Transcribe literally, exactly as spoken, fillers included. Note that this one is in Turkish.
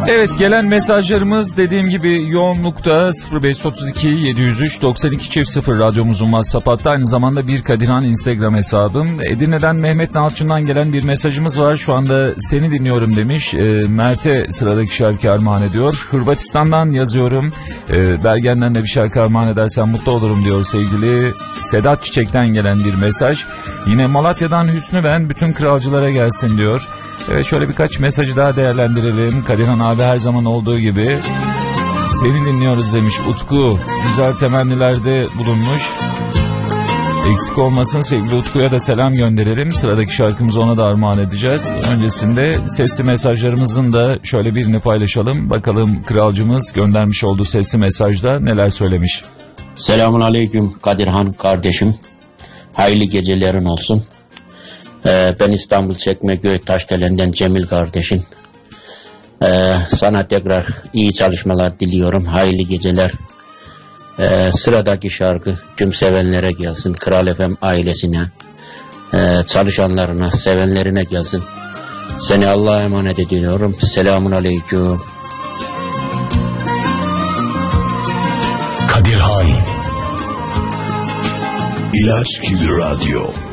Evet, gelen mesajlarımız dediğim gibi yoğunlukta. Sıfır beş otuz iki yedi yüz üç doksan iki çift sıfır radyomuzun WhatsApp hattı, aynı zamanda bir Kadirhan Instagram hesabım. Edirne'den Mehmet Nalçın'dan gelen bir mesajımız var. Şu anda seni dinliyorum demiş. E, Mert'e sıradaki şarkı armağan ediyor. Hırvatistan'dan yazıyorum. E, Bergen'den de bir şarkı armağan edersen mutlu olurum diyor sevgili Sedat Çiçek'ten gelen bir mesaj. Yine Malatya'dan Hüsnü ben, bütün kralcılara gelsin diyor. Evet, şöyle birkaç mesajı daha değerlendirelim. Kadirhan abi her zaman olduğu gibi seni dinliyoruz demiş Utku. Güzel temennilerde bulunmuş. Eksik olmasın, sevgili Utku'ya da selam gönderelim. Sıradaki şarkımızı ona da armağan edeceğiz. Öncesinde sesli mesajlarımızın da şöyle birini paylaşalım. Bakalım kralcımız göndermiş olduğu sesli mesajda neler söylemiş. Selamun aleyküm Kadirhan kardeşim. Hayırlı gecelerin olsun. Ee, ben İstanbul Çekmeköy Taşdelen'den Cemil kardeşim. Ee, sana tekrar iyi çalışmalar diliyorum. Hayırlı geceler. Ee, sıradaki şarkı tüm sevenlere gelsin. Kral F M ailesine, e, çalışanlarına, sevenlerine gelsin. Seni Allah'a emanet ediyorum. Selamun aleyküm. Kadirhan İlaç gibi radyo.